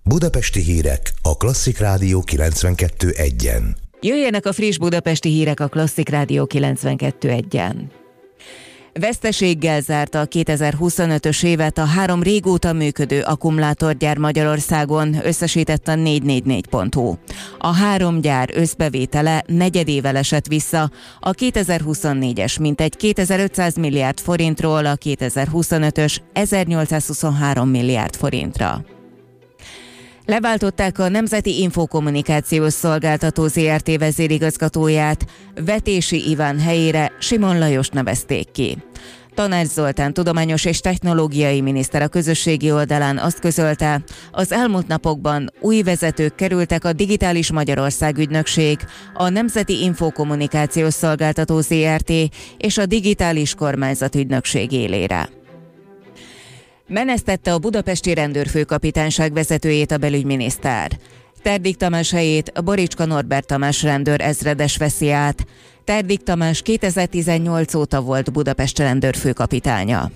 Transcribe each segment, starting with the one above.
Budapesti hírek a Klasszik Rádió 92.1-en. Jöjjenek a friss budapesti hírek a Klasszik Rádió 92.1-en. Veszteséggel zárta a 2025-ös évet a 3 régóta működő akkumulátorgyár Magyarországon, összesített a 444.hu. A 3 gyár összbevétele negyedével esett vissza a 2024-es mintegy 2500 milliárd forintról a 2025-ös 1823 milliárd forintra. Leváltották a Nemzeti Infokommunikációs Szolgáltató Zrt. Vezérigazgatóját, Vetési Iván helyére Simon Lajost nevezték ki. Tanács Zoltán tudományos és technológiai miniszter a közösségi oldalán azt közölte, az elmúlt napokban új vezetők kerültek a Digitális Magyarország ügynökség, a Nemzeti Infokommunikációs Szolgáltató Zrt. És a Digitális Kormányzat ügynökség élére. Menesztette a budapesti rendőrfőkapitányság vezetőjét a belügyminiszter. Terdik Tamás helyét Boricska Norbert Tamás rendőr ezredes veszi át. Terdik Tamás 2018 óta volt Budapest rendőrfőkapitánya.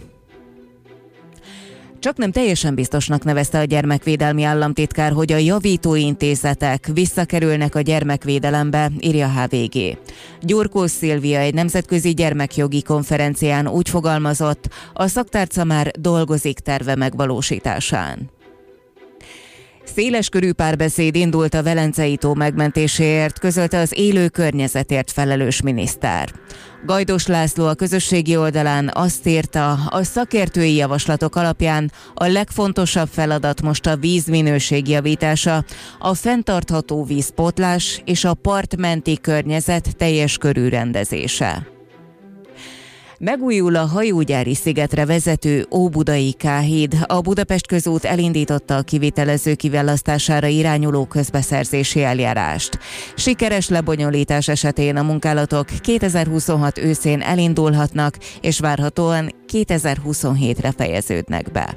Csak nem teljesen biztosnak nevezte a gyermekvédelmi államtitkár, hogy a javítóintézetek visszakerülnek a gyermekvédelembe, írja HVG. Gyurkós Szilvia egy nemzetközi gyermekjogi konferencián úgy fogalmazott, a szaktárca már dolgozik terve megvalósításán. Széleskörű párbeszéd indult a Velencei-tó megmentéséért, közölte az élő környezetért felelős miniszter. Gajdos László a közösségi oldalán azt írta, a szakértői javaslatok alapján a legfontosabb feladat most a vízminőség javítása, a fenntartható vízpótlás és a partmenti környezet teljes körű rendezése. Megújul a hajógyári szigetre vezető Óbudai K-híd. A Budapest közút elindította a kivitelező kiválasztására irányuló közbeszerzési eljárást. Sikeres lebonyolítás esetén a munkálatok 2026 őszén elindulhatnak, és várhatóan 2027-re fejeződnek be.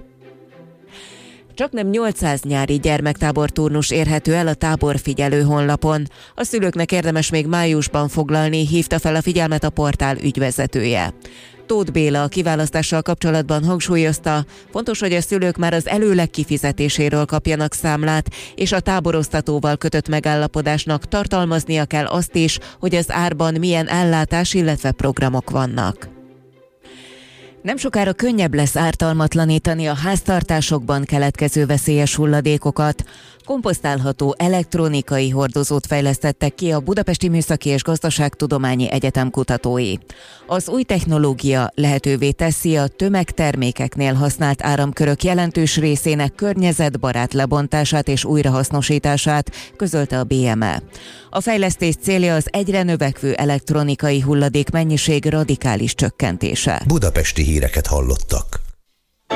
Csaknem 800 nyári gyermektábor turnus érhető el a táborfigyelő honlapon. A szülőknek érdemes még májusban foglalni, hívta fel a figyelmet a portál ügyvezetője. Tóth Béla a kiválasztással kapcsolatban hangsúlyozta, fontos, hogy a szülők már az előleg kifizetéséről kapjanak számlát, és a táboroztatóval kötött megállapodásnak tartalmaznia kell azt is, hogy az árban milyen ellátás, illetve programok vannak. Nem sokára könnyebb lesz ártalmatlanítani a háztartásokban keletkező veszélyes hulladékokat. Komposztálható elektronikai hordozót fejlesztettek ki a Budapesti Műszaki és Gazdaságtudományi Egyetem kutatói. Az új technológia lehetővé teszi a tömegtermékeknél használt áramkörök jelentős részének környezetbarát lebontását és újrahasznosítását, közölte a BME. A fejlesztés célja az egyre növekvő elektronikai hulladék mennyiség radikális csökkentése. Budapesti híreket hallottak.